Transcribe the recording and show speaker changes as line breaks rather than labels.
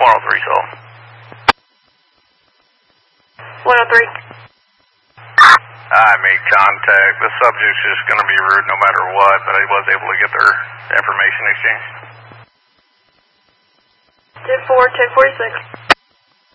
103, so.
103.
I made contact. The subject's just going to be rude no matter what, but I was able to get their information exchange.
10-4, 1046.